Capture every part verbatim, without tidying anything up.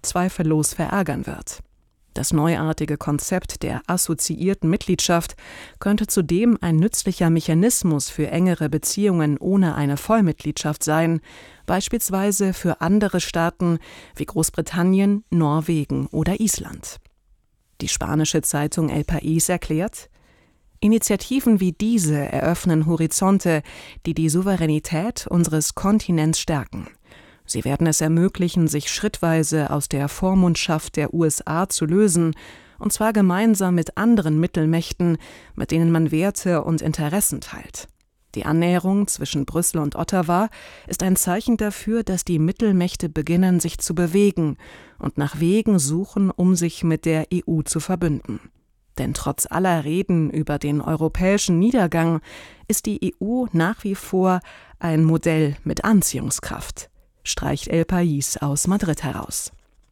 zweifellos verärgern wird. Das neuartige Konzept der assoziierten Mitgliedschaft könnte zudem ein nützlicher Mechanismus für engere Beziehungen ohne eine Vollmitgliedschaft sein, beispielsweise für andere Staaten wie Großbritannien, Norwegen oder Island. Die spanische Zeitung El País erklärt: Initiativen wie diese eröffnen Horizonte, die die Souveränität unseres Kontinents stärken. Sie werden es ermöglichen, sich schrittweise aus der Vormundschaft der U S A zu lösen, und zwar gemeinsam mit anderen Mittelmächten, mit denen man Werte und Interessen teilt. Die Annäherung zwischen Brüssel und Ottawa ist ein Zeichen dafür, dass die Mittelmächte beginnen, sich zu bewegen und nach Wegen suchen, um sich mit der E U zu verbünden. Denn trotz aller Reden über den europäischen Niedergang ist die E U nach wie vor ein Modell mit Anziehungskraft, streicht El País aus Madrid heraus.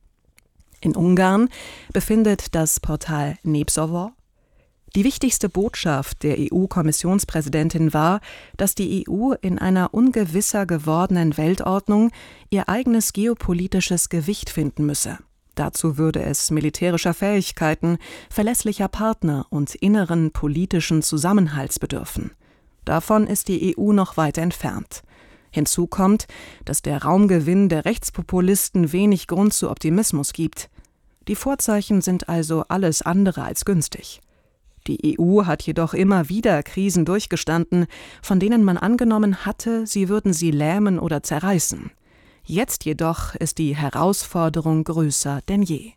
In Ungarn befindet das Portal Népszava: Die wichtigste Botschaft der E U-Kommissionspräsidentin war, dass die E U in einer ungewisser gewordenen Weltordnung ihr eigenes geopolitisches Gewicht finden müsse. Dazu würde es militärischer Fähigkeiten, verlässlicher Partner und inneren politischen Zusammenhalts bedürfen. Davon ist die E U noch weit entfernt. Hinzu kommt, dass der Raumgewinn der Rechtspopulisten wenig Grund zu Optimismus gibt. Die Vorzeichen sind also alles andere als günstig. Die E U hat jedoch immer wieder Krisen durchgestanden, von denen man angenommen hatte, sie würden sie lähmen oder zerreißen. Jetzt jedoch ist die Herausforderung größer denn je.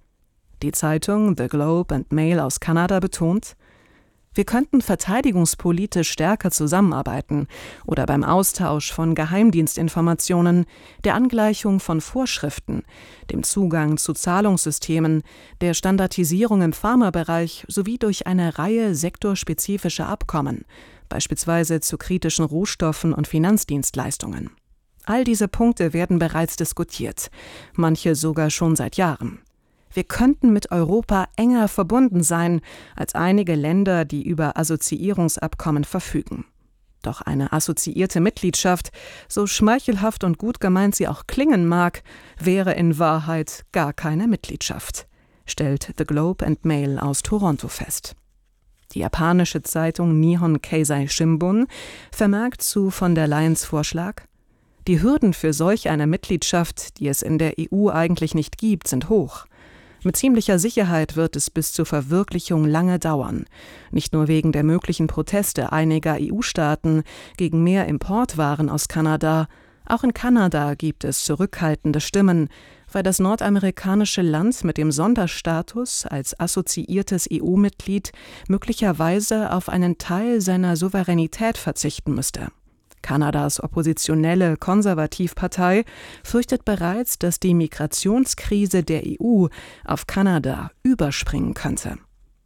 Die Zeitung The Globe and Mail aus Kanada betont: Wir könnten verteidigungspolitisch stärker zusammenarbeiten oder beim Austausch von Geheimdienstinformationen, der Angleichung von Vorschriften, dem Zugang zu Zahlungssystemen, der Standardisierung im Pharmabereich sowie durch eine Reihe sektorspezifischer Abkommen, beispielsweise zu kritischen Rohstoffen und Finanzdienstleistungen. All diese Punkte werden bereits diskutiert, manche sogar schon seit Jahren. Wir könnten mit Europa enger verbunden sein als einige Länder, die über Assoziierungsabkommen verfügen. Doch eine assoziierte Mitgliedschaft, so schmeichelhaft und gut gemeint sie auch klingen mag, wäre in Wahrheit gar keine Mitgliedschaft, stellt The Globe and Mail aus Toronto fest. Die japanische Zeitung Nihon Keizai Shimbun vermerkt zu von der Leyens Vorschlag: Die Hürden für solch eine Mitgliedschaft, die es in der E U eigentlich nicht gibt, sind hoch. Mit ziemlicher Sicherheit wird es bis zur Verwirklichung lange dauern, nicht nur wegen der möglichen Proteste einiger E U-Staaten gegen mehr Importwaren aus Kanada. Auch in Kanada gibt es zurückhaltende Stimmen, weil das nordamerikanische Land mit dem Sonderstatus als assoziiertes E U-Mitglied möglicherweise auf einen Teil seiner Souveränität verzichten müsste. Kanadas oppositionelle Konservativpartei fürchtet bereits, dass die Migrationskrise der E U auf Kanada überspringen könnte.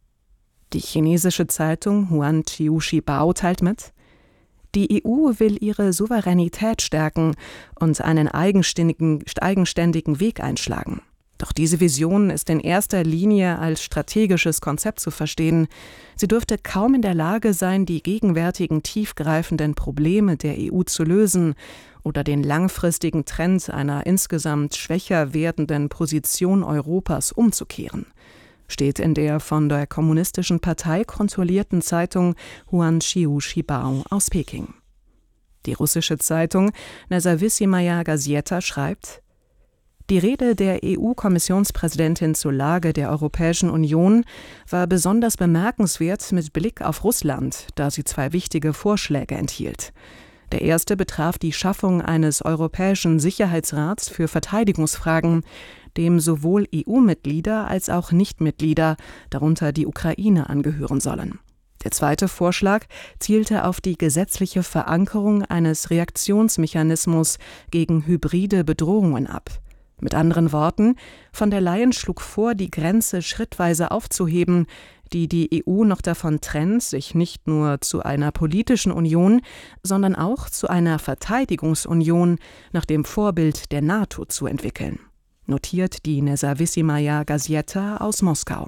Die chinesische Zeitung Huanqiu Shibao teilt mit: Die E U will ihre Souveränität stärken und einen eigenständigen, eigenständigen Weg einschlagen. Doch diese Vision ist in erster Linie als strategisches Konzept zu verstehen. Sie dürfte kaum in der Lage sein, die gegenwärtigen tiefgreifenden Probleme der E U zu lösen oder den langfristigen Trend einer insgesamt schwächer werdenden Position Europas umzukehren, steht in der von der Kommunistischen Partei kontrollierten Zeitung Huanqiu Shibao aus Peking. Die russische Zeitung Nezawissimaya Gazeta schreibt: Die Rede der E U-Kommissionspräsidentin zur Lage der Europäischen Union war besonders bemerkenswert mit Blick auf Russland, da sie zwei wichtige Vorschläge enthielt. Der erste betraf die Schaffung eines Europäischen Sicherheitsrats für Verteidigungsfragen, dem sowohl E U-Mitglieder als auch Nichtmitglieder, darunter die Ukraine, angehören sollen. Der zweite Vorschlag zielte auf die gesetzliche Verankerung eines Reaktionsmechanismus gegen hybride Bedrohungen ab. Mit anderen Worten, von der Leyen schlug vor, die Grenze schrittweise aufzuheben, die die E U noch davon trennt, sich nicht nur zu einer politischen Union, sondern auch zu einer Verteidigungsunion nach dem Vorbild der NATO zu entwickeln, notiert die Nezawissimaya Gazeta aus Moskau.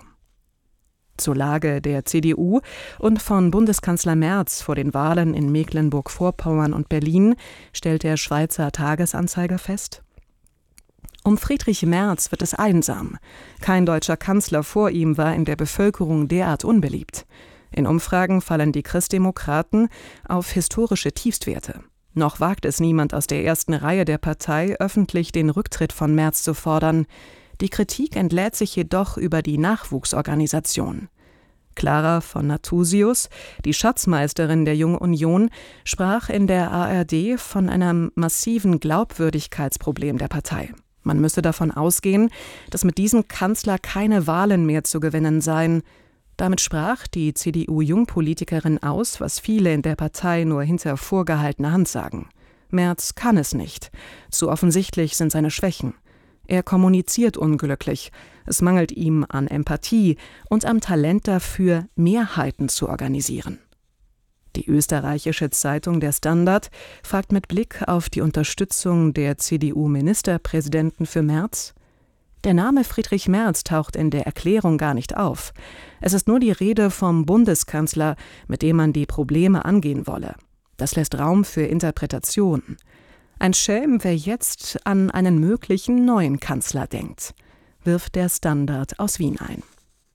Zur Lage der C D U und von Bundeskanzler Merz vor den Wahlen in Mecklenburg-Vorpommern und Berlin stellt der Schweizer Tagesanzeiger fest: Um Friedrich Merz wird es einsam. Kein deutscher Kanzler vor ihm war in der Bevölkerung derart unbeliebt. In Umfragen fallen die Christdemokraten auf historische Tiefstwerte. Noch wagt es niemand aus der ersten Reihe der Partei, öffentlich den Rücktritt von Merz zu fordern. Die Kritik entlädt sich jedoch über die Nachwuchsorganisation. Clara von Nathusius, die Schatzmeisterin der Jungen Union, sprach in der A R D von einem massiven Glaubwürdigkeitsproblem der Partei. Man müsse davon ausgehen, dass mit diesem Kanzler keine Wahlen mehr zu gewinnen seien. Damit sprach die C D U-Jungpolitikerin aus, was viele in der Partei nur hinter vorgehaltener Hand sagen. Merz kann es nicht. Zu offensichtlich sind seine Schwächen. Er kommuniziert unglücklich. Es mangelt ihm an Empathie und am Talent dafür, Mehrheiten zu organisieren. Die österreichische Zeitung Der Standard fragt mit Blick auf die Unterstützung der C D U-Ministerpräsidenten für Merz: Der Name Friedrich Merz taucht in der Erklärung gar nicht auf. Es ist nur die Rede vom Bundeskanzler, mit dem man die Probleme angehen wolle. Das lässt Raum für Interpretationen. Ein Schelm, wer jetzt an einen möglichen neuen Kanzler denkt, wirft der Standard aus Wien ein.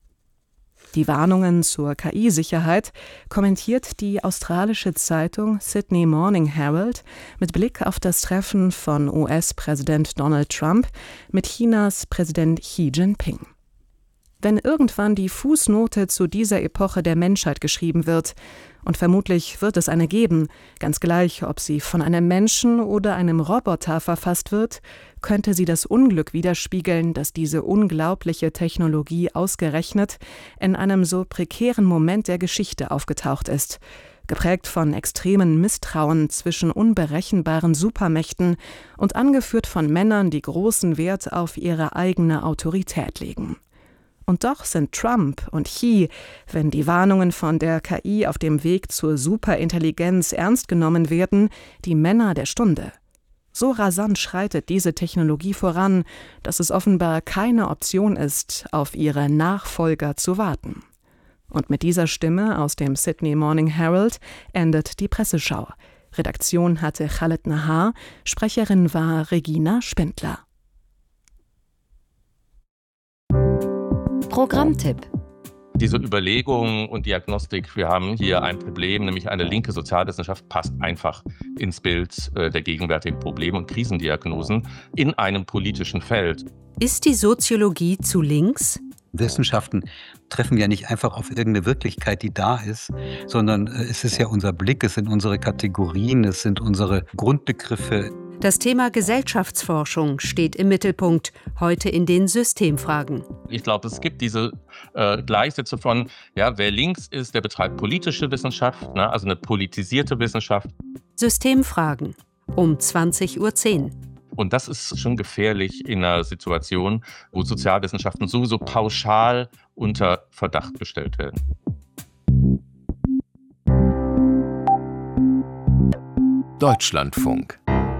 Die Warnungen zur K I-Sicherheit kommentiert die australische Zeitung Sydney Morning Herald mit Blick auf das Treffen von U S-Präsident Donald Trump mit Chinas Präsident Xi Jinping. Wenn irgendwann die Fußnote zu dieser Epoche der Menschheit geschrieben wird, und vermutlich wird es eine geben, ganz gleich, ob sie von einem Menschen oder einem Roboter verfasst wird, könnte sie das Unglück widerspiegeln, dass diese unglaubliche Technologie ausgerechnet in einem so prekären Moment der Geschichte aufgetaucht ist, geprägt von extremen Misstrauen zwischen unberechenbaren Supermächten und angeführt von Männern, die großen Wert auf ihre eigene Autorität legen. Und doch sind Trump und Xi, wenn die Warnungen von der K I auf dem Weg zur Superintelligenz ernst genommen werden, die Männer der Stunde. So rasant schreitet diese Technologie voran, dass es offenbar keine Option ist, auf ihre Nachfolger zu warten. Und mit dieser Stimme aus dem Sydney Morning Herald endet die Presseschau. Redaktion hatte Khaled Nahar, Sprecherin war Regina Spindler. Programmtipp. Diese Überlegung und Diagnostik, wir haben hier ein Problem, nämlich eine linke Sozialwissenschaft, passt einfach ins Bild der gegenwärtigen Probleme und Krisendiagnosen in einem politischen Feld. Ist die Soziologie zu links? Wissenschaften treffen ja nicht einfach auf irgendeine Wirklichkeit, die da ist, sondern es ist ja unser Blick, es sind unsere Kategorien, es sind unsere Grundbegriffe. Das Thema Gesellschaftsforschung steht im Mittelpunkt, heute in den Systemfragen. Ich glaube, es gibt diese äh, Gleichsätze von, ja, wer links ist, der betreibt politische Wissenschaft, ne, also eine politisierte Wissenschaft. Systemfragen um zwanzig Uhr zehn. Und das ist schon gefährlich in einer Situation, wo Sozialwissenschaften sowieso pauschal unter Verdacht gestellt werden. Deutschlandfunk.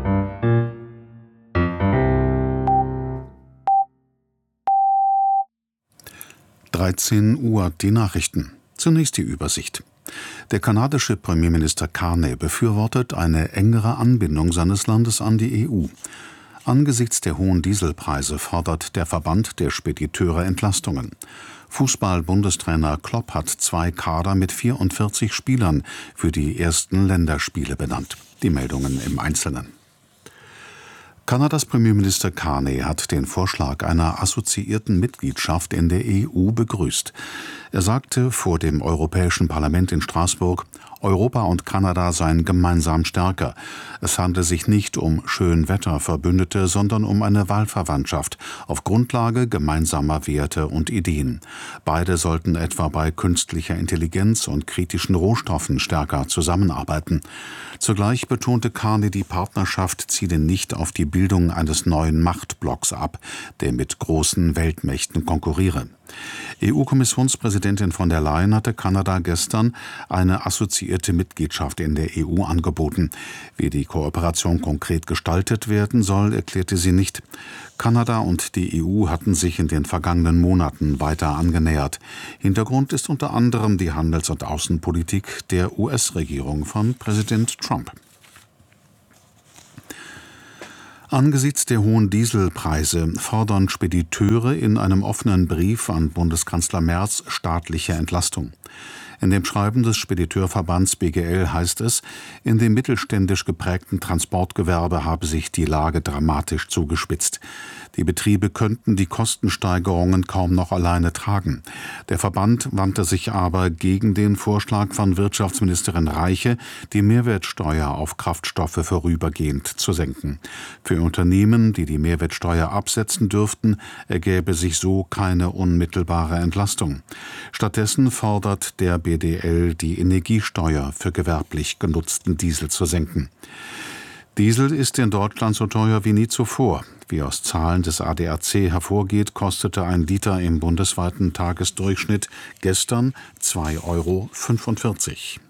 dreizehn Uhr, die Nachrichten. Zunächst die Übersicht. Der kanadische Premierminister Carney befürwortet eine engere Anbindung seines Landes an die E U. Angesichts der hohen Dieselpreise fordert der Verband der Spediteure Entlastungen. Fußball-Bundestrainer Klopp hat zwei Kader mit vierundvierzig Spielern für die ersten Länderspiele benannt. Die Meldungen im Einzelnen. Kanadas Premierminister Carney hat den Vorschlag einer assoziierten Mitgliedschaft in der E U begrüßt. Er sagte vor dem Europäischen Parlament in Straßburg, Europa und Kanada seien gemeinsam stärker. Es handle sich nicht um Schönwetterverbündete, sondern um eine Wahlverwandtschaft auf Grundlage gemeinsamer Werte und Ideen. Beide sollten etwa bei künstlicher Intelligenz und kritischen Rohstoffen stärker zusammenarbeiten. Zugleich betonte Carney, die Partnerschaft ziele nicht auf die Bildung eines neuen Machtblocks ab, der mit großen Weltmächten konkurriere. E U-Kommissionspräsidentin von der Leyen hatte Kanada gestern eine assoziierte Mitgliedschaft in der E U angeboten. Wie die Kooperation konkret gestaltet werden soll, erklärte sie nicht. Kanada und die E U hatten sich in den vergangenen Monaten weiter angenähert. Hintergrund ist unter anderem die Handels- und Außenpolitik der U S-Regierung von Präsident Trump. Angesichts der hohen Dieselpreise fordern Spediteure in einem offenen Brief an Bundeskanzler Merz staatliche Entlastung. In dem Schreiben des Spediteurverbands B G L heißt es, in dem mittelständisch geprägten Transportgewerbe habe sich die Lage dramatisch zugespitzt. Die Betriebe könnten die Kostensteigerungen kaum noch alleine tragen. Der Verband wandte sich aber gegen den Vorschlag von Wirtschaftsministerin Reiche, die Mehrwertsteuer auf Kraftstoffe vorübergehend zu senken. Für Unternehmen, die die Mehrwertsteuer absetzen dürften, ergäbe sich so keine unmittelbare Entlastung. Stattdessen fordert der B D L, die Energiesteuer für gewerblich genutzten Diesel zu senken. Diesel ist in Deutschland so teuer wie nie zuvor. Wie aus Zahlen des A D A C hervorgeht, kostete ein Liter im bundesweiten Tagesdurchschnitt gestern zwei Euro fünfundvierzig.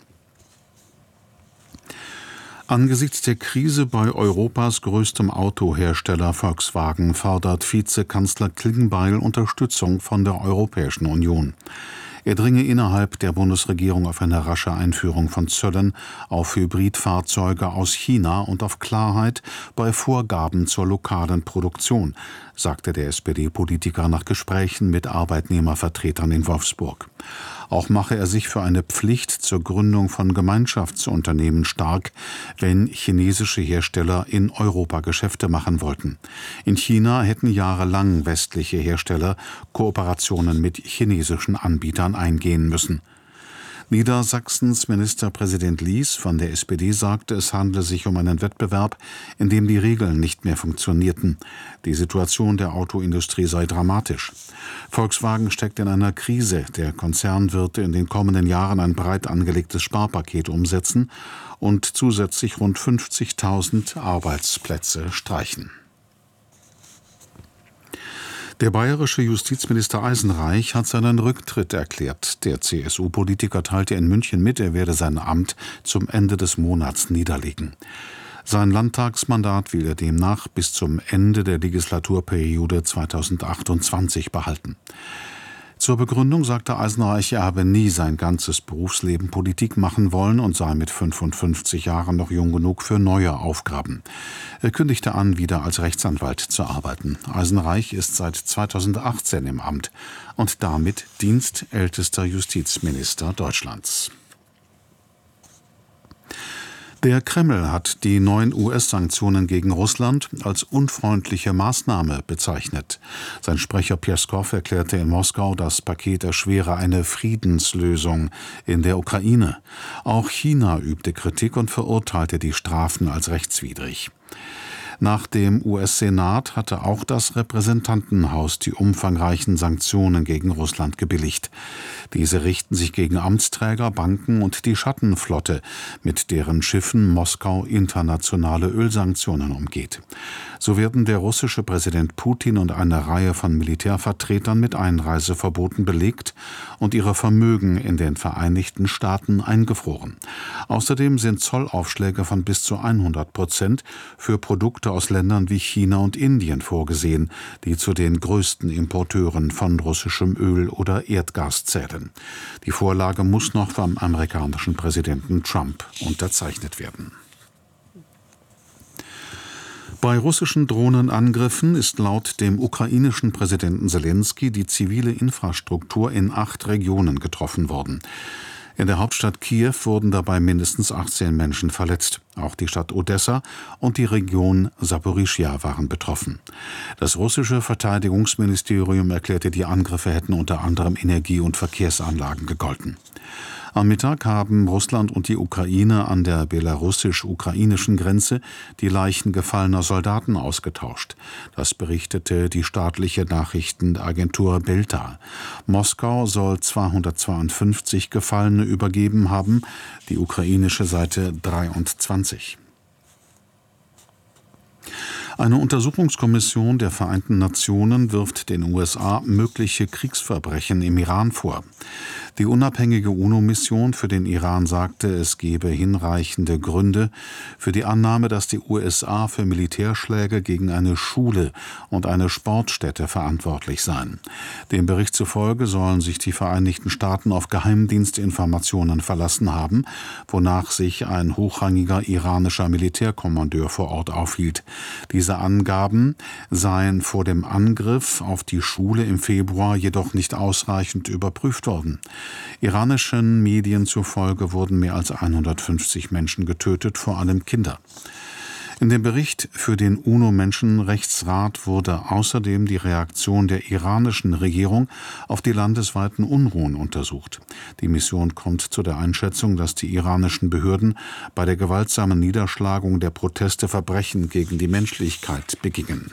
Angesichts der Krise bei Europas größtem Autohersteller Volkswagen fordert Vizekanzler Klingbeil Unterstützung von der Europäischen Union. Er dringe innerhalb der Bundesregierung auf eine rasche Einführung von Zöllen auf Hybridfahrzeuge aus China und auf Klarheit bei Vorgaben zur lokalen Produktion, sagte der S P D-Politiker nach Gesprächen mit Arbeitnehmervertretern in Wolfsburg. Auch mache er sich für eine Pflicht zur Gründung von Gemeinschaftsunternehmen stark, wenn chinesische Hersteller in Europa Geschäfte machen wollten. In China hätten jahrelang westliche Hersteller Kooperationen mit chinesischen Anbietern eingehen müssen. Niedersachsens Ministerpräsident Lies von der S P D sagte, es handle sich um einen Wettbewerb, in dem die Regeln nicht mehr funktionierten. Die Situation der Autoindustrie sei dramatisch. Volkswagen steckt in einer Krise. Der Konzern wird in den kommenden Jahren ein breit angelegtes Sparpaket umsetzen und zusätzlich rund fünfzigtausend Arbeitsplätze streichen. Der bayerische Justizminister Eisenreich hat seinen Rücktritt erklärt. Der C S U-Politiker teilte in München mit, er werde sein Amt zum Ende des Monats niederlegen. Sein Landtagsmandat will er demnach bis zum Ende der Legislaturperiode zweitausendachtundzwanzig behalten. Zur Begründung sagte Eisenreich, er habe nie sein ganzes Berufsleben Politik machen wollen und sei mit fünfundfünfzig Jahren noch jung genug für neue Aufgaben. Er kündigte an, wieder als Rechtsanwalt zu arbeiten. Eisenreich ist seit zweitausendachtzehn im Amt und damit dienstältester Justizminister Deutschlands. Der Kreml hat die neuen U S-Sanktionen gegen Russland als unfreundliche Maßnahme bezeichnet. Sein Sprecher Pjeskow erklärte in Moskau, das Paket erschwere eine Friedenslösung in der Ukraine. Auch China übte Kritik und verurteilte die Strafen als rechtswidrig. Nach dem U S-Senat hatte auch das Repräsentantenhaus die umfangreichen Sanktionen gegen Russland gebilligt. Diese richten sich gegen Amtsträger, Banken und die Schattenflotte, mit deren Schiffen Moskau internationale Ölsanktionen umgeht. So werden der russische Präsident Putin und eine Reihe von Militärvertretern mit Einreiseverboten belegt und ihre Vermögen in den Vereinigten Staaten eingefroren. Außerdem sind Zollaufschläge von bis zu hundert Prozent für Produkte aus Ländern wie China und Indien vorgesehen, die zu den größten Importeuren von russischem Öl oder Erdgas zählen. Die Vorlage muss noch vom amerikanischen Präsidenten Trump unterzeichnet werden. Bei russischen Drohnenangriffen ist laut dem ukrainischen Präsidenten Selenskyj die zivile Infrastruktur in acht Regionen getroffen worden. In der Hauptstadt Kiew wurden dabei mindestens achtzehn Menschen verletzt. Auch die Stadt Odessa und die Region Saporischschja waren betroffen. Das russische Verteidigungsministerium erklärte, die Angriffe hätten unter anderem Energie- und Verkehrsanlagen gegolten. Am Mittag haben Russland und die Ukraine an der belarussisch-ukrainischen Grenze die Leichen gefallener Soldaten ausgetauscht. Das berichtete die staatliche Nachrichtenagentur Belta. Moskau soll zweihundertzweiundfünfzig Gefallene übergeben haben, die ukrainische Seite dreiundzwanzig. Eine Untersuchungskommission der Vereinten Nationen wirft den U S A mögliche Kriegsverbrechen im Iran vor. Die unabhängige UNO-Mission für den Iran sagte, es gebe hinreichende Gründe für die Annahme, dass die U S A für Militärschläge gegen eine Schule und eine Sportstätte verantwortlich seien. Dem Bericht zufolge sollen sich die Vereinigten Staaten auf Geheimdienstinformationen verlassen haben, wonach sich ein hochrangiger iranischer Militärkommandeur vor Ort aufhielt. Diese Diese Angaben seien vor dem Angriff auf die Schule im Februar jedoch nicht ausreichend überprüft worden. Iranischen Medien zufolge wurden mehr als hundertfünfzig Menschen getötet, vor allem Kinder. In dem Bericht für den UNO-Menschenrechtsrat wurde außerdem die Reaktion der iranischen Regierung auf die landesweiten Unruhen untersucht. Die Mission kommt zu der Einschätzung, dass die iranischen Behörden bei der gewaltsamen Niederschlagung der Proteste Verbrechen gegen die Menschlichkeit begingen.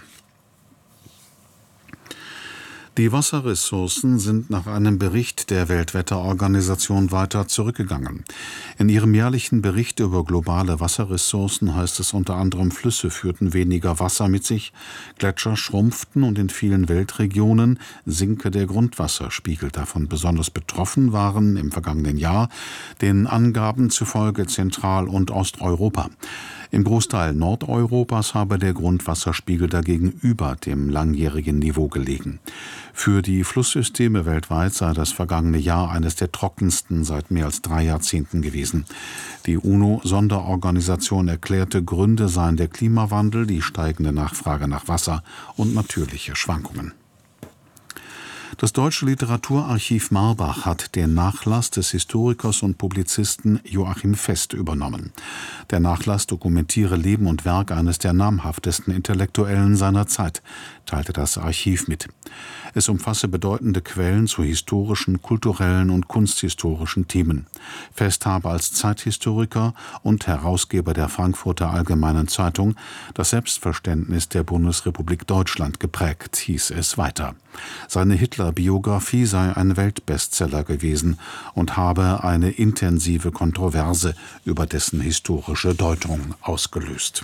Die Wasserressourcen sind nach einem Bericht der Weltwetterorganisation weiter zurückgegangen. In ihrem jährlichen Bericht über globale Wasserressourcen heißt es unter anderem, Flüsse führten weniger Wasser mit sich, Gletscher schrumpften und in vielen Weltregionen sinke der Grundwasserspiegel. Davon besonders betroffen waren im vergangenen Jahr den Angaben zufolge Zentral- und Osteuropa. Im Großteil Nordeuropas habe der Grundwasserspiegel dagegen über dem langjährigen Niveau gelegen. Für die Flusssysteme weltweit sei das vergangene Jahr eines der trockensten seit mehr als drei Jahrzehnten gewesen. Die UNO-Sonderorganisation erklärte, Gründe seien der Klimawandel, die steigende Nachfrage nach Wasser und natürliche Schwankungen. Das Deutsche Literaturarchiv Marbach hat den Nachlass des Historikers und Publizisten Joachim Fest übernommen. Der Nachlass dokumentiere Leben und Werk eines der namhaftesten Intellektuellen seiner Zeit, teilte das Archiv mit. Es umfasse bedeutende Quellen zu historischen, kulturellen und kunsthistorischen Themen. Fest habe als Zeithistoriker und Herausgeber der Frankfurter Allgemeinen Zeitung das Selbstverständnis der Bundesrepublik Deutschland geprägt, hieß es weiter. Seine Hitler-Biografie sei ein Weltbestseller gewesen und habe eine intensive Kontroverse über dessen historische Deutung ausgelöst.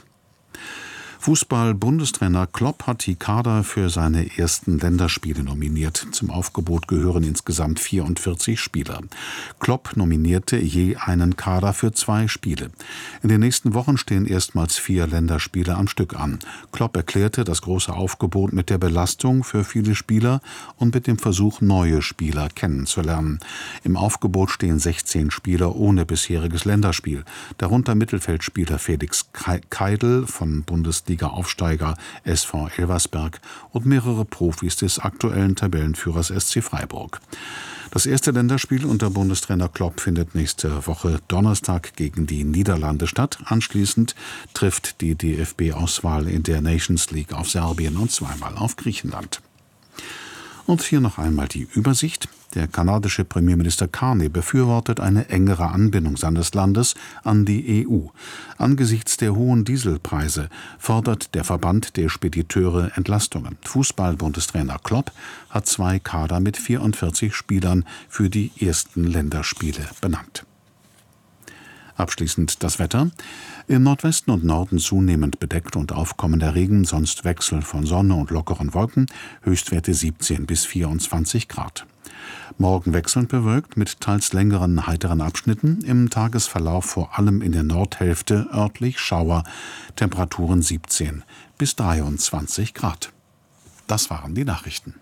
Fußball-Bundestrainer Klopp hat die Kader für seine ersten Länderspiele nominiert. Zum Aufgebot gehören insgesamt vierundvierzig Spieler. Klopp nominierte je einen Kader für zwei Spiele. In den nächsten Wochen stehen erstmals vier Länderspiele am Stück an. Klopp erklärte das große Aufgebot mit der Belastung für viele Spieler und mit dem Versuch, neue Spieler kennenzulernen. Im Aufgebot stehen sechzehn Spieler ohne bisheriges Länderspiel. Darunter Mittelfeldspieler Felix Keidl von Bundesliga Aufsteiger S V Elversberg und mehrere Profis des aktuellen Tabellenführers S C Freiburg. Das erste Länderspiel unter Bundestrainer Klopp findet nächste Woche Donnerstag gegen die Niederlande statt. Anschließend trifft die D F B-Auswahl in der Nations League auf Serbien und zweimal auf Griechenland. Und hier noch einmal die Übersicht. Der kanadische Premierminister Carney befürwortet eine engere Anbindung seines Landes an die E U. Angesichts der hohen Dieselpreise fordert der Verband der Spediteure Entlastungen. Fußball-Bundestrainer Klopp hat zwei Kader mit vierundvierzig Spielern für die ersten Länderspiele benannt. Abschließend das Wetter. Im Nordwesten und Norden zunehmend bedeckt und aufkommender Regen, sonst Wechsel von Sonne und lockeren Wolken, Höchstwerte siebzehn bis vierundzwanzig Grad. Morgen wechselnd bewölkt mit teils längeren, heiteren Abschnitten, im Tagesverlauf vor allem in der Nordhälfte örtlich Schauer, Temperaturen siebzehn bis dreiundzwanzig Grad. Das waren die Nachrichten.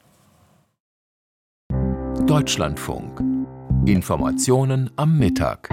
Deutschlandfunk. Informationen am Mittag.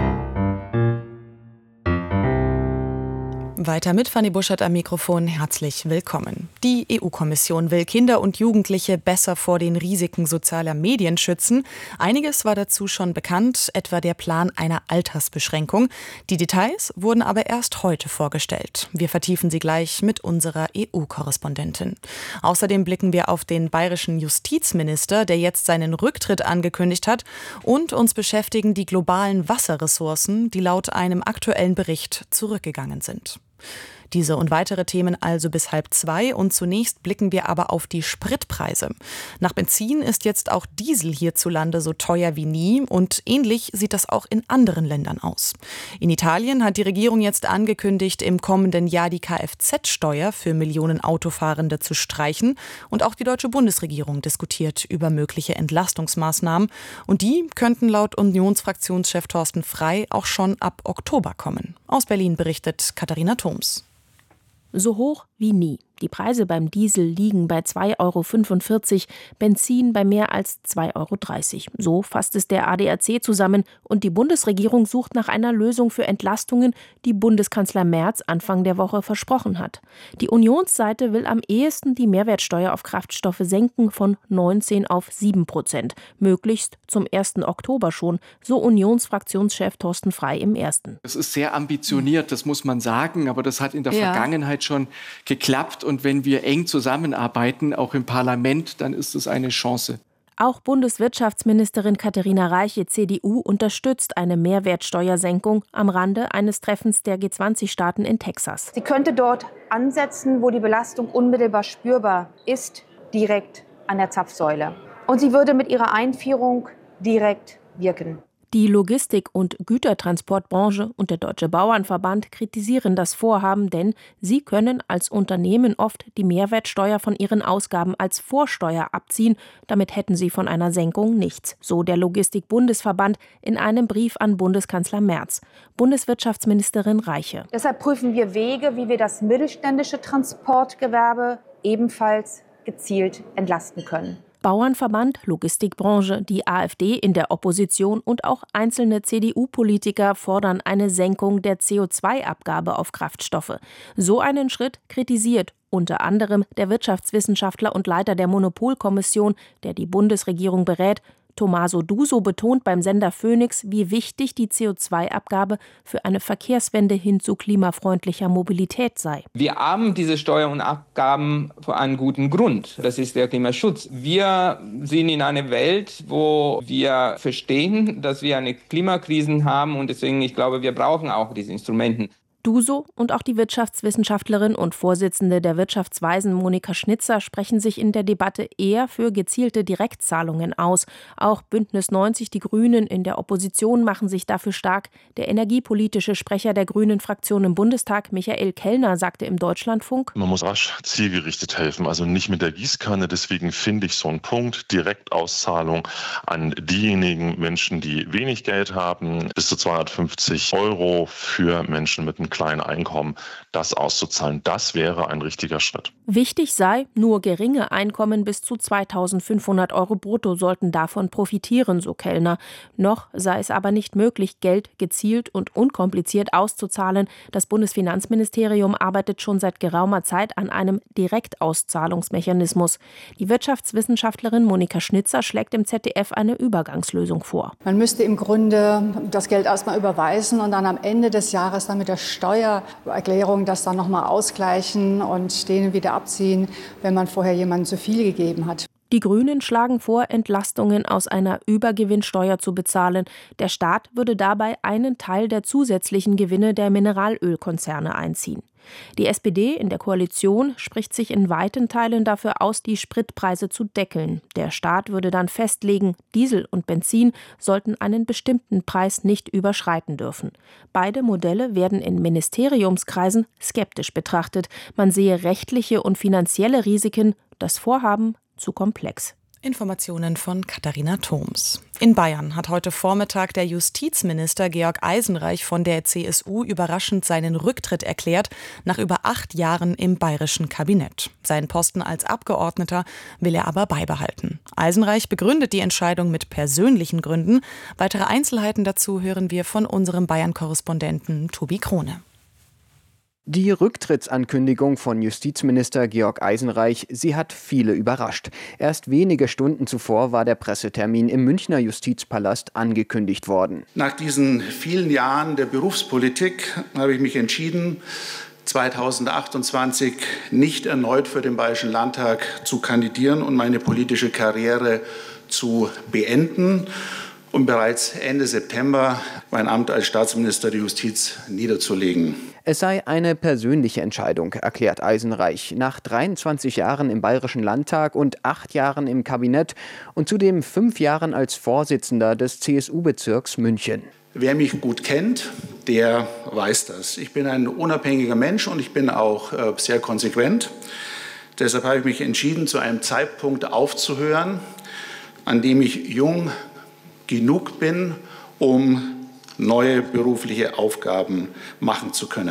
Weiter mit Fanny Buschert am Mikrofon. Herzlich willkommen. Die E U-Kommission will Kinder und Jugendliche besser vor den Risiken sozialer Medien schützen. Einiges war dazu schon bekannt, etwa der Plan einer Altersbeschränkung. Die Details wurden aber erst heute vorgestellt. Wir vertiefen sie gleich mit unserer E U-Korrespondentin. Außerdem blicken wir auf den bayerischen Justizminister, der jetzt seinen Rücktritt angekündigt hat. Und uns beschäftigen die globalen Wasserressourcen, die laut einem aktuellen Bericht zurückgegangen sind. Diese und weitere Themen also bis halb zwei und zunächst blicken wir aber auf die Spritpreise. Nach Benzin ist jetzt auch Diesel hierzulande so teuer wie nie und ähnlich sieht das auch in anderen Ländern aus. In Italien hat die Regierung jetzt angekündigt, im kommenden Jahr die Kfz-Steuer für Millionen Autofahrende zu streichen und auch die deutsche Bundesregierung diskutiert über mögliche Entlastungsmaßnahmen und die könnten laut Unionsfraktionschef Thorsten Frey auch schon ab Oktober kommen. Aus Berlin berichtet Katharina Thoms. So hoch wie nie. Die Preise beim Diesel liegen bei zwei Euro fünfundvierzig, Benzin bei mehr als zwei Euro dreißig. So fasst es der A D A C zusammen. Und die Bundesregierung sucht nach einer Lösung für Entlastungen, die Bundeskanzler Merz Anfang der Woche versprochen hat. Die Unionsseite will am ehesten die Mehrwertsteuer auf Kraftstoffe senken von neunzehn auf sieben Prozent. Möglichst zum ersten Oktober schon, so Unionsfraktionschef Thorsten Frey im Ersten. Das ist sehr ambitioniert, das muss man sagen, aber das hat in der ja. Vergangenheit schon geklappt. Und wenn wir eng zusammenarbeiten, auch im Parlament, dann ist es eine Chance. Auch Bundeswirtschaftsministerin Katharina Reiche, C D U, unterstützt eine Mehrwertsteuersenkung am Rande eines Treffens der G zwanzig Staaten in Texas. Sie könnte dort ansetzen, wo die Belastung unmittelbar spürbar ist, direkt an der Zapfsäule. Und sie würde mit ihrer Einführung direkt wirken. Die Logistik- und Gütertransportbranche und der Deutsche Bauernverband kritisieren das Vorhaben, denn sie können als Unternehmen oft die Mehrwertsteuer von ihren Ausgaben als Vorsteuer abziehen. Damit hätten sie von einer Senkung nichts, so der Logistik-Bundesverband in einem Brief an Bundeskanzler Merz. Bundeswirtschaftsministerin Reiche. Deshalb prüfen wir Wege, wie wir das mittelständische Transportgewerbe ebenfalls gezielt entlasten können. Bauernverband, Logistikbranche, die AfD in der Opposition und auch einzelne C D U-Politiker fordern eine Senkung der C O zwei Abgabe auf Kraftstoffe. So einen Schritt kritisiert unter anderem der Wirtschaftswissenschaftler und Leiter der Monopolkommission, der die Bundesregierung berät. Tommaso Duso betont beim Sender Phoenix, wie wichtig die C O zwei Abgabe für eine Verkehrswende hin zu klimafreundlicher Mobilität sei. Wir haben diese Steuern und Abgaben für einen guten Grund. Das ist der Klimaschutz. Wir sind in einer Welt, wo wir verstehen, dass wir eine Klimakrise haben und deswegen, ich glaube, wir brauchen auch diese Instrumente. Duso und auch die Wirtschaftswissenschaftlerin und Vorsitzende der Wirtschaftsweisen Monika Schnitzer sprechen sich in der Debatte eher für gezielte Direktzahlungen aus. Auch Bündnis neunzig, die Grünen in der Opposition machen sich dafür stark. Der energiepolitische Sprecher der Grünen-Fraktion im Bundestag, Michael Kellner, sagte im Deutschlandfunk: Man muss rasch zielgerichtet helfen, also nicht mit der Gießkanne. Deswegen finde ich so einen Punkt, Direktauszahlung an diejenigen Menschen, die wenig Geld haben, bis zu zweihundertfünfzig Euro für Menschen mit einem kleinen Einkommen, das auszuzahlen. Das wäre ein richtiger Schritt. Wichtig sei, nur geringe Einkommen bis zu zweitausendfünfhundert Euro brutto sollten davon profitieren, so Kellner. Noch sei es aber nicht möglich, Geld gezielt und unkompliziert auszuzahlen. Das Bundesfinanzministerium arbeitet schon seit geraumer Zeit an einem Direktauszahlungsmechanismus. Die Wirtschaftswissenschaftlerin Monika Schnitzer schlägt im Z D F eine Übergangslösung vor. Man müsste im Grunde das Geld erstmal überweisen und dann am Ende des Jahres dann mit der Steuererklärung das dann nochmal ausgleichen und denen wieder abziehen, wenn man vorher jemandem zu viel gegeben hat. Die Grünen schlagen vor, Entlastungen aus einer Übergewinnsteuer zu bezahlen. Der Staat würde dabei einen Teil der zusätzlichen Gewinne der Mineralölkonzerne einziehen. Die S P D in der Koalition spricht sich in weiten Teilen dafür aus, die Spritpreise zu deckeln. Der Staat würde dann festlegen, Diesel und Benzin sollten einen bestimmten Preis nicht überschreiten dürfen. Beide Modelle werden in Ministeriumskreisen skeptisch betrachtet. Man sehe rechtliche und finanzielle Risiken, das Vorhaben zu komplex. Informationen von Katharina Thoms. In Bayern hat heute Vormittag der Justizminister Georg Eisenreich von der C S U überraschend seinen Rücktritt erklärt, nach über acht Jahren im bayerischen Kabinett. Seinen Posten als Abgeordneter will er aber beibehalten. Eisenreich begründet die Entscheidung mit persönlichen Gründen. Weitere Einzelheiten dazu hören wir von unserem Bayern-Korrespondenten Tobi Krone. Die Rücktrittsankündigung von Justizminister Georg Eisenreich, sie hat viele überrascht. Erst wenige Stunden zuvor war der Pressetermin im Münchner Justizpalast angekündigt worden. Nach diesen vielen Jahren der Berufspolitik habe ich mich entschieden, zweitausendachtundzwanzig nicht erneut für den Bayerischen Landtag zu kandidieren und meine politische Karriere zu beenden und bereits Ende September mein Amt als Staatsminister der Justiz niederzulegen. Es sei eine persönliche Entscheidung, erklärt Eisenreich. Nach dreiundzwanzig Jahren im Bayerischen Landtag und acht Jahren im Kabinett und zudem fünf Jahren als Vorsitzender des C S U-Bezirks München. Wer mich gut kennt, der weiß das. Ich bin ein unabhängiger Mensch und ich bin auch äh, sehr konsequent. Deshalb habe ich mich entschieden, zu einem Zeitpunkt aufzuhören, an dem ich jung genug bin, um neue berufliche Aufgaben machen zu können.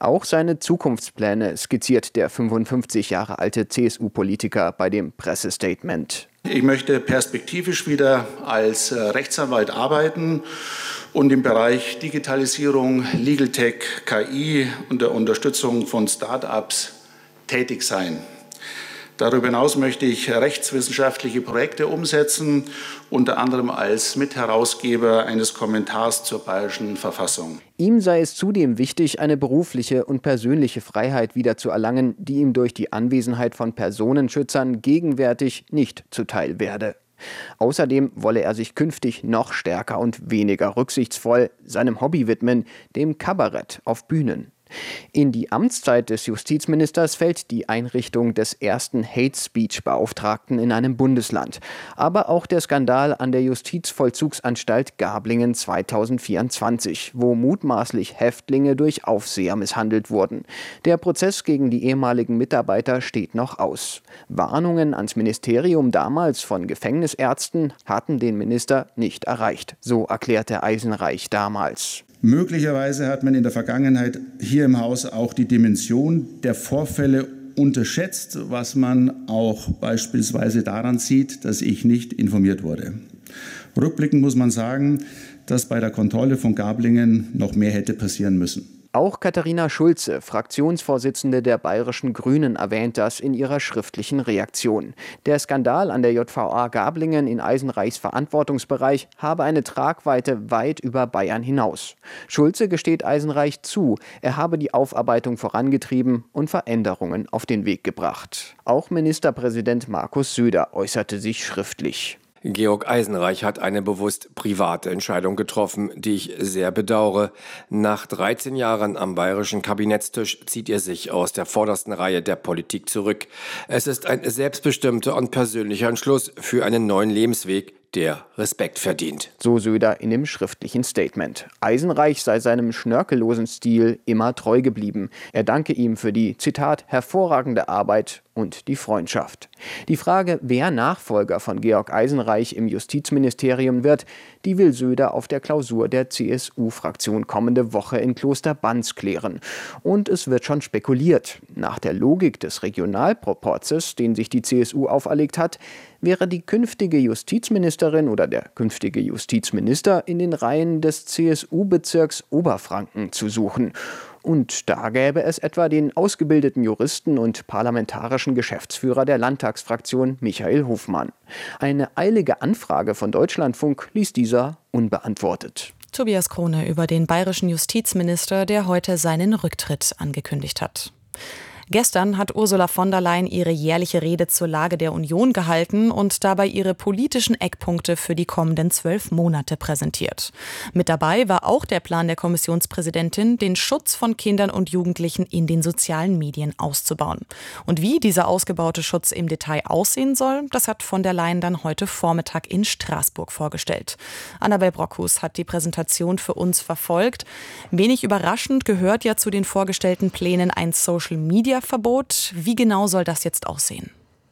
Auch seine Zukunftspläne skizziert der fünfundfünfzig Jahre alte C S U-Politiker bei dem Pressestatement. Ich möchte perspektivisch wieder als Rechtsanwalt arbeiten und im Bereich Digitalisierung, Legal Tech, K I und der Unterstützung von Start-ups tätig sein. Darüber hinaus möchte ich rechtswissenschaftliche Projekte umsetzen, unter anderem als Mitherausgeber eines Kommentars zur Bayerischen Verfassung. Ihm sei es zudem wichtig, eine berufliche und persönliche Freiheit wiederzuerlangen, die ihm durch die Anwesenheit von Personenschützern gegenwärtig nicht zuteil werde. Außerdem wolle er sich künftig noch stärker und weniger rücksichtsvoll seinem Hobby widmen, dem Kabarett auf Bühnen. In die Amtszeit des Justizministers fällt die Einrichtung des ersten Hate-Speech-Beauftragten in einem Bundesland. Aber auch der Skandal an der Justizvollzugsanstalt Gablingen zweitausendvierundzwanzig, wo mutmaßlich Häftlinge durch Aufseher misshandelt wurden. Der Prozess gegen die ehemaligen Mitarbeiter steht noch aus. Warnungen ans Ministerium damals von Gefängnisärzten hatten den Minister nicht erreicht. So erklärte Eisenreich damals. Möglicherweise hat man in der Vergangenheit hier im Haus auch die Dimension der Vorfälle unterschätzt, was man auch beispielsweise daran sieht, dass ich nicht informiert wurde. Rückblickend muss man sagen, dass bei der Kontrolle von Gablingen noch mehr hätte passieren müssen. Auch Katharina Schulze, Fraktionsvorsitzende der Bayerischen Grünen, erwähnt das in ihrer schriftlichen Reaktion. Der Skandal an der J V A Gablingen in Eisenreichs Verantwortungsbereich habe eine Tragweite weit über Bayern hinaus. Schulze gesteht Eisenreich zu, er habe die Aufarbeitung vorangetrieben und Veränderungen auf den Weg gebracht. Auch Ministerpräsident Markus Söder äußerte sich schriftlich. Georg Eisenreich hat eine bewusst private Entscheidung getroffen, die ich sehr bedauere. Nach dreizehn Jahren am bayerischen Kabinettstisch zieht er sich aus der vordersten Reihe der Politik zurück. Es ist ein selbstbestimmter und persönlicher Entschluss für einen neuen Lebensweg, der Respekt verdient. So Söder in dem schriftlichen Statement. Eisenreich sei seinem schnörkellosen Stil immer treu geblieben. Er danke ihm für die, Zitat, hervorragende Arbeit und die Freundschaft. Die Frage, wer Nachfolger von Georg Eisenreich im Justizministerium wird, die will Söder auf der Klausur der C S U-Fraktion kommende Woche in Kloster Banz klären. Und es wird schon spekuliert. Nach der Logik des Regionalproporzes, den sich die C S U auferlegt hat, wäre die künftige Justizministerin oder der künftige Justizminister in den Reihen des C S U-Bezirks Oberfranken zu suchen. Und da gäbe es etwa den ausgebildeten Juristen und parlamentarischen Geschäftsführer der Landtagsfraktion Michael Hofmann. Eine eilige Anfrage von Deutschlandfunk ließ dieser unbeantwortet. Tobias Krone über den bayerischen Justizminister, der heute seinen Rücktritt angekündigt hat. Gestern hat Ursula von der Leyen ihre jährliche Rede zur Lage der Union gehalten und dabei ihre politischen Eckpunkte für die kommenden zwölf Monate präsentiert. Mit dabei war auch der Plan der Kommissionspräsidentin, den Schutz von Kindern und Jugendlichen in den sozialen Medien auszubauen. Und wie dieser ausgebaute Schutz im Detail aussehen soll, das hat von der Leyen dann heute Vormittag in Straßburg vorgestellt. Annabel Brockhus hat die Präsentation für uns verfolgt. Wenig überraschend gehört ja zu den vorgestellten Plänen ein Social-Media Verbot. Wie genau soll das jetzt aussehen?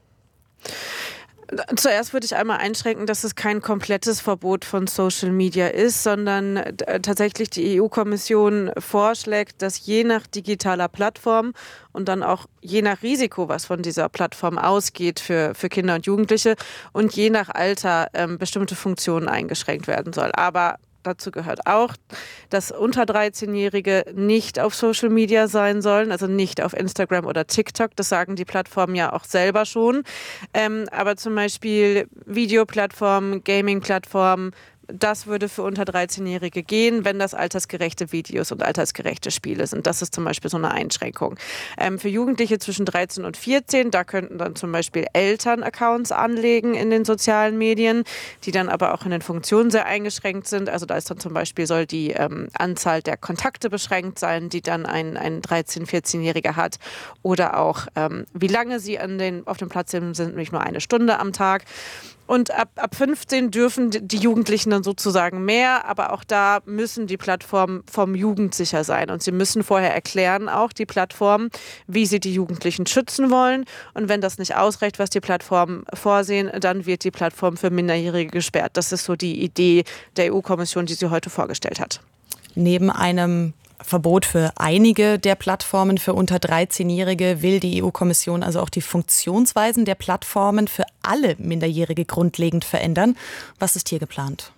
Zuerst würde ich einmal einschränken, dass es kein komplettes Verbot von Social Media ist, sondern tatsächlich die E U-Kommission vorschlägt, dass je nach digitaler Plattform und dann auch je nach Risiko, was von dieser Plattform ausgeht für, für Kinder und Jugendliche und je nach Alter ähm, bestimmte Funktionen eingeschränkt werden soll. Aber dazu gehört auch, dass unter dreizehnjährige nicht auf Social Media sein sollen, also nicht auf Instagram oder TikTok. Das sagen die Plattformen ja auch selber schon. Ähm, aber zum Beispiel Videoplattformen, Gaming-Plattformen, das würde für unter dreizehnjährige gehen, wenn das altersgerechte Videos und altersgerechte Spiele sind. Das ist zum Beispiel so eine Einschränkung. Ähm, für Jugendliche zwischen dreizehn und vierzehn, da könnten dann zum Beispiel Eltern Accounts anlegen in den sozialen Medien, die dann aber auch in den Funktionen sehr eingeschränkt sind. Also da ist dann zum Beispiel, soll die ähm, Anzahl der Kontakte beschränkt sein, die dann ein, ein dreizehn-, vierzehnjähriger hat. Oder auch, ähm, wie lange sie an den, auf dem Platz sind, sind nämlich nur eine Stunde am Tag. Und ab, ab fünfzehn dürfen die Jugendlichen dann sozusagen mehr, aber auch da müssen die Plattformen vom jugendsicher sein. Und sie müssen vorher erklären, auch die Plattformen, wie sie die Jugendlichen schützen wollen. Und wenn das nicht ausreicht, was die Plattformen vorsehen, dann wird die Plattform für Minderjährige gesperrt. Das ist so die Idee der E U-Kommission, die sie heute vorgestellt hat. Neben einem Verbot für einige der Plattformen für unter dreizehnjährige will die E U-Kommission also auch die Funktionsweisen der Plattformen für alle Minderjährige grundlegend verändern. Was ist hier geplant?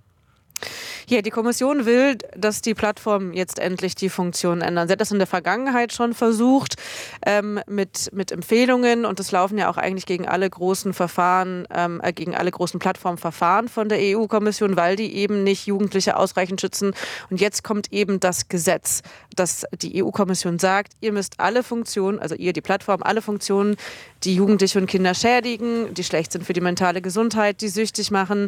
Ja, die Kommission will, dass die Plattformen jetzt endlich die Funktionen ändern. Sie hat das in der Vergangenheit schon versucht ähm, mit, mit Empfehlungen und es laufen ja auch eigentlich gegen alle großen Verfahren, ähm, äh, gegen alle großen Plattformverfahren von der E U-Kommission, weil die eben nicht Jugendliche ausreichend schützen. Und jetzt kommt eben das Gesetz, dass die E U-Kommission sagt, ihr müsst alle Funktionen, also ihr, die Plattform, alle Funktionen, die Jugendliche und Kinder schädigen, die schlecht sind für die mentale Gesundheit, die süchtig machen,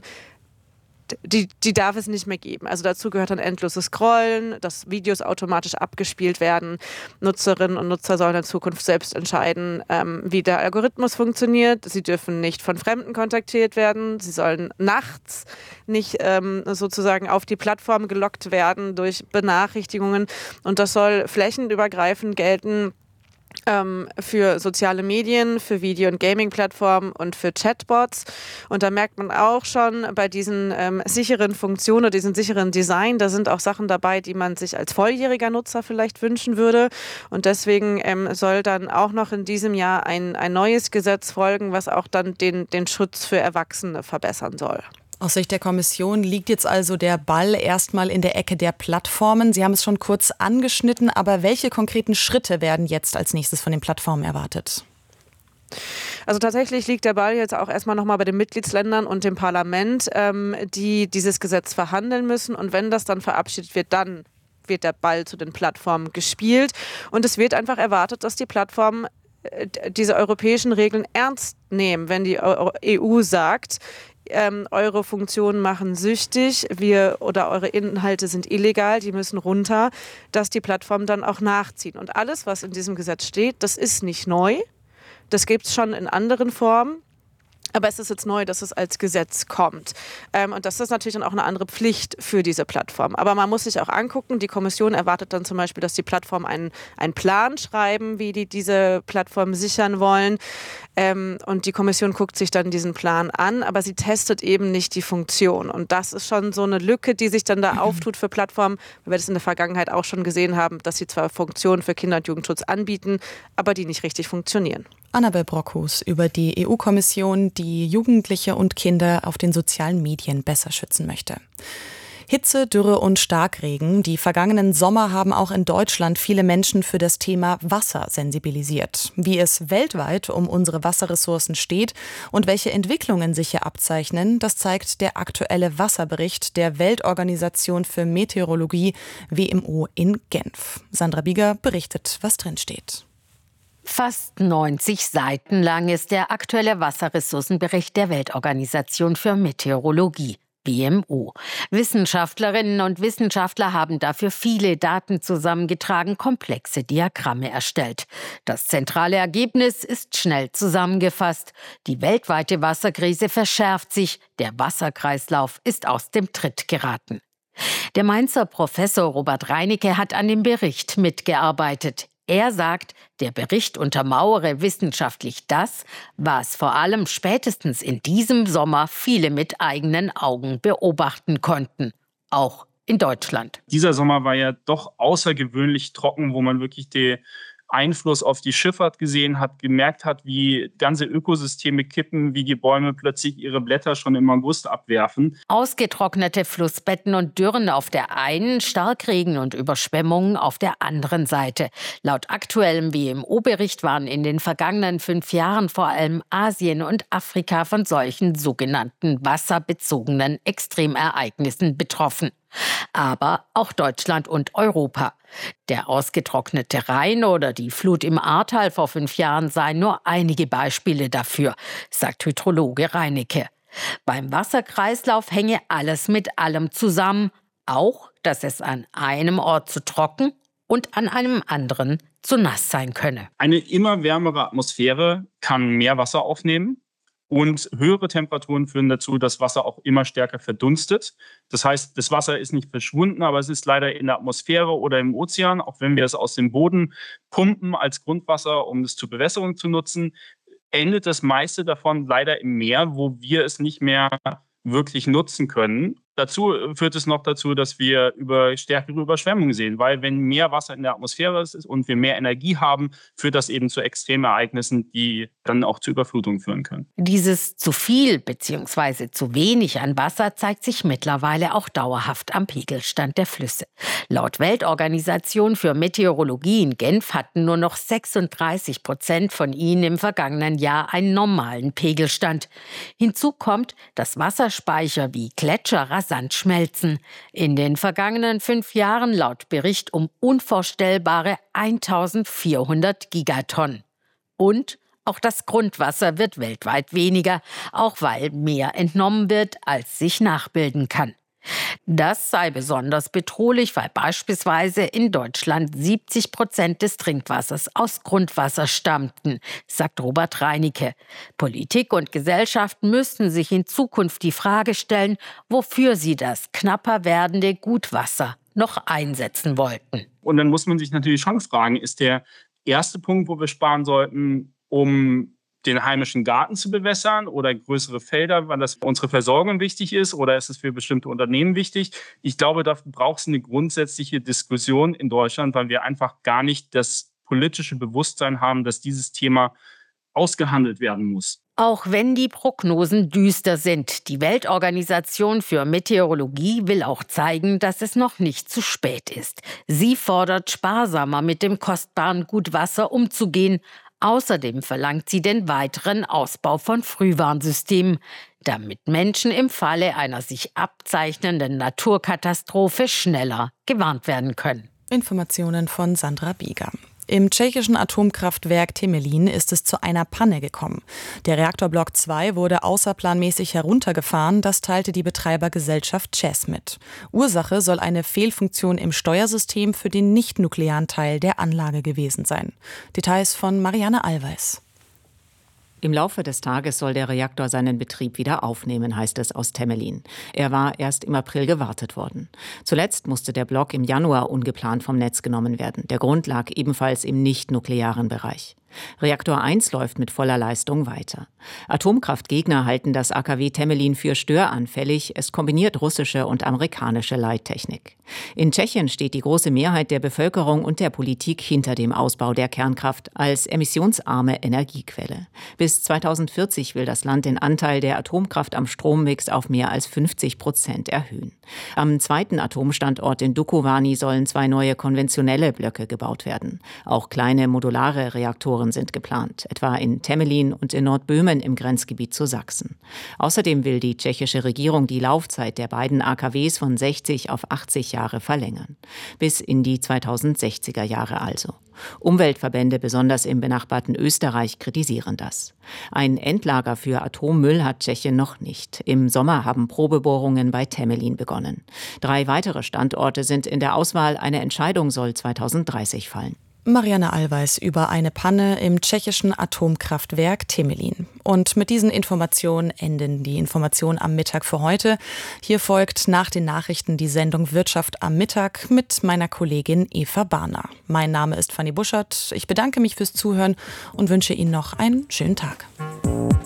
Die, die darf es nicht mehr geben. Also dazu gehört dann endloses Scrollen, dass Videos automatisch abgespielt werden. Nutzerinnen und Nutzer sollen in Zukunft selbst entscheiden, ähm, wie der Algorithmus funktioniert. Sie dürfen nicht von Fremden kontaktiert werden. Sie sollen nachts nicht ähm, sozusagen auf die Plattform gelockt werden durch Benachrichtigungen. Und das soll flächenübergreifend gelten Ähm, für soziale Medien, für Video- und Gaming-Plattformen und für Chatbots. Und da merkt man auch schon bei diesen ähm, sicheren Funktionen, diesen sicheren Design, da sind auch Sachen dabei, die man sich als volljähriger Nutzer vielleicht wünschen würde. Und deswegen ähm, soll dann auch noch in diesem Jahr ein, ein neues Gesetz folgen, was auch dann den, den Schutz für Erwachsene verbessern soll. Aus Sicht der Kommission liegt jetzt also der Ball erstmal in der Ecke der Plattformen. Sie haben es schon kurz angeschnitten, aber welche konkreten Schritte werden jetzt als nächstes von den Plattformen erwartet? Also tatsächlich liegt der Ball jetzt auch erstmal nochmal bei den Mitgliedsländern und dem Parlament, ähm, die dieses Gesetz verhandeln müssen. Und wenn das dann verabschiedet wird, dann wird der Ball zu den Plattformen gespielt. Und es wird einfach erwartet, dass die Plattformen diese europäischen Regeln ernst nehmen, wenn die E U sagt, Ähm, eure Funktionen machen süchtig, wir oder eure Inhalte sind illegal, die müssen runter, dass die Plattformen dann auch nachziehen. Und alles, was in diesem Gesetz steht, das ist nicht neu. Das gibt es schon in anderen Formen. Aber es ist jetzt neu, dass es als Gesetz kommt. Ähm, und das ist natürlich dann auch eine andere Pflicht für diese Plattform. Aber man muss sich auch angucken, die Kommission erwartet dann zum Beispiel, dass die Plattformen einen, einen Plan schreiben, wie die diese Plattform sichern wollen. Ähm, und die Kommission guckt sich dann diesen Plan an, aber sie testet eben nicht die Funktion. Und das ist schon so eine Lücke, die sich dann da auftut für Plattformen, weil wir das in der Vergangenheit auch schon gesehen haben, dass sie zwar Funktionen für Kinder- und Jugendschutz anbieten, aber die nicht richtig funktionieren. Annabel Brockhus über die E U-Kommission, die Jugendliche und Kinder auf den sozialen Medien besser schützen möchte. Hitze, Dürre und Starkregen. Die vergangenen Sommer haben auch in Deutschland viele Menschen für das Thema Wasser sensibilisiert. Wie es weltweit um unsere Wasserressourcen steht und welche Entwicklungen sich hier abzeichnen, das zeigt der aktuelle Wasserbericht der Weltorganisation für Meteorologie W M O in Genf. Sandra Bieger berichtet, was drin steht. Fast neunzig Seiten lang ist der aktuelle Wasserressourcenbericht der Weltorganisation für Meteorologie, W M O. Wissenschaftlerinnen und Wissenschaftler haben dafür viele Daten zusammengetragen, komplexe Diagramme erstellt. Das zentrale Ergebnis ist schnell zusammengefasst. Die weltweite Wasserkrise verschärft sich, der Wasserkreislauf ist aus dem Tritt geraten. Der Mainzer Professor Robert Reinecke hat an dem Bericht mitgearbeitet. Er sagt, der Bericht untermauere wissenschaftlich das, was vor allem spätestens in diesem Sommer viele mit eigenen Augen beobachten konnten, auch in Deutschland. Dieser Sommer war ja doch außergewöhnlich trocken, wo man wirklich den Einfluss auf die Schifffahrt gesehen hat, gemerkt hat, wie ganze Ökosysteme kippen, wie die Bäume plötzlich ihre Blätter schon im August abwerfen. Ausgetrocknete Flussbetten und Dürren auf der einen, Starkregen und Überschwemmungen auf der anderen Seite. Laut aktuellem W M O-Bericht waren in den vergangenen fünf Jahren vor allem Asien und Afrika von solchen sogenannten wasserbezogenen Extremereignissen betroffen. Aber auch Deutschland und Europa. Der ausgetrocknete Rhein oder die Flut im Ahrtal vor fünf Jahren seien nur einige Beispiele dafür, sagt Hydrologe Reinecke. Beim Wasserkreislauf hänge alles mit allem zusammen, auch, dass es an einem Ort zu trocken und an einem anderen zu nass sein könne. Eine immer wärmere Atmosphäre kann mehr Wasser aufnehmen. Und höhere Temperaturen führen dazu, dass Wasser auch immer stärker verdunstet. Das heißt, das Wasser ist nicht verschwunden, aber es ist leider in der Atmosphäre oder im Ozean, auch wenn wir es aus dem Boden pumpen als Grundwasser, um es zur Bewässerung zu nutzen, endet das meiste davon leider im Meer, wo wir es nicht mehr wirklich nutzen können. Dazu führt es noch dazu, dass wir über stärkere Überschwemmungen sehen, weil wenn mehr Wasser in der Atmosphäre ist und wir mehr Energie haben, führt das eben zu Extremereignissen, die dann auch zu Überflutungen führen können. Dieses zu viel bzw. zu wenig an Wasser zeigt sich mittlerweile auch dauerhaft am Pegelstand der Flüsse. Laut Weltorganisation für Meteorologie in Genf hatten nur noch sechsunddreißig Prozent von ihnen im vergangenen Jahr einen normalen Pegelstand. Hinzu kommt, dass Wasserspeicher wie Gletscher rasant schmelzen. In den vergangenen fünf Jahren laut Bericht um unvorstellbare eintausendvierhundert Gigatonnen. Und auch das Grundwasser wird weltweit weniger, auch weil mehr entnommen wird, als sich nachbilden kann. Das sei besonders bedrohlich, weil beispielsweise in Deutschland siebzig Prozent des Trinkwassers aus Grundwasser stammten, sagt Robert Reinicke. Politik und Gesellschaft müssten sich in Zukunft die Frage stellen, wofür sie das knapper werdende Gutwasser noch einsetzen wollten. Und dann muss man sich natürlich schon fragen, ist der erste Punkt, wo wir sparen sollten, um den heimischen Garten zu bewässern oder größere Felder, weil das für unsere Versorgung wichtig ist, oder ist es für bestimmte Unternehmen wichtig? Ich glaube, da braucht es eine grundsätzliche Diskussion in Deutschland, weil wir einfach gar nicht das politische Bewusstsein haben, dass dieses Thema ausgehandelt werden muss. Auch wenn die Prognosen düster sind, die Weltorganisation für Meteorologie will auch zeigen, dass es noch nicht zu spät ist. Sie fordert, sparsamer mit dem kostbaren Gutwasser umzugehen. Außerdem verlangt sie den weiteren Ausbau von Frühwarnsystemen, damit Menschen im Falle einer sich abzeichnenden Naturkatastrophe schneller gewarnt werden können. Informationen von Sandra Bieger. Im tschechischen Atomkraftwerk Temelín ist es zu einer Panne gekommen. Der Reaktorblock zwei wurde außerplanmäßig heruntergefahren, das teilte die Betreibergesellschaft ČEZ mit. Ursache soll eine Fehlfunktion im Steuersystem für den nicht-nuklearen Teil der Anlage gewesen sein. Details von Marianne Allweis. Im Laufe des Tages soll der Reaktor seinen Betrieb wieder aufnehmen, heißt es aus Temelín. Er war erst im April gewartet worden. Zuletzt musste der Block im Januar ungeplant vom Netz genommen werden. Der Grund lag ebenfalls im nicht-nuklearen Bereich. Reaktor eins läuft mit voller Leistung weiter. Atomkraftgegner halten das A K W Temelín für störanfällig. Es kombiniert russische und amerikanische Leittechnik. In Tschechien steht die große Mehrheit der Bevölkerung und der Politik hinter dem Ausbau der Kernkraft als emissionsarme Energiequelle. Bis zweitausendvierzig will das Land den Anteil der Atomkraft am Strommix auf mehr als fünfzig Prozent erhöhen. Am zweiten Atomstandort in Dukovany sollen zwei neue konventionelle Blöcke gebaut werden. Auch kleine modulare Reaktoren sind geplant, etwa in Temelín und in Nordböhmen im Grenzgebiet zu Sachsen. Außerdem will die tschechische Regierung die Laufzeit der beiden A K Ws von sechzig auf achtzig Jahre verlängern. Bis in die zweitausendsechziger Jahre also. Umweltverbände, besonders im benachbarten Österreich, kritisieren das. Ein Endlager für Atommüll hat Tschechien noch nicht. Im Sommer haben Probebohrungen bei Temelín begonnen. Drei weitere Standorte sind in der Auswahl. Eine Entscheidung soll zweitausenddreißig fallen. Marianne Allweis über eine Panne im tschechischen Atomkraftwerk Temelín. Und mit diesen Informationen enden die Informationen am Mittag für heute. Hier folgt nach den Nachrichten die Sendung Wirtschaft am Mittag mit meiner Kollegin Eva Barner. Mein Name ist Fanny Buschert. Ich bedanke mich fürs Zuhören und wünsche Ihnen noch einen schönen Tag.